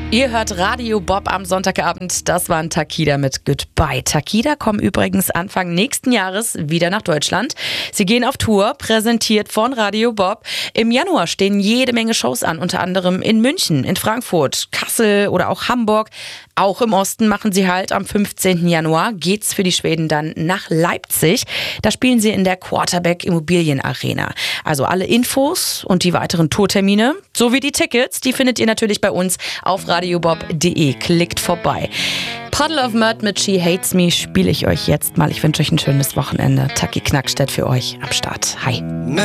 Ihr hört Radio Bob am Sonntagabend. Das waren Takida mit Goodbye. Takida kommen übrigens Anfang nächsten Jahres wieder nach Deutschland. Sie gehen auf Tour, präsentiert von Radio Bob. Im Januar stehen jede Menge Shows an, unter anderem in München, in Frankfurt, Kassel oder auch Hamburg. Auch im Osten machen sie Halt. Am 15. Januar geht's für die Schweden dann nach Leipzig. Da spielen sie in der Quarterback Immobilien Arena. Also alle Infos und die weiteren Tourtermine sowie die Tickets, die findet ihr natürlich bei uns auf radiobob.de. Klickt vorbei. Puddle of Mud mit She Hates Me spiele ich euch jetzt mal. Ich wünsche euch ein schönes Wochenende. Taki Knackstedt für euch am Start. Hi.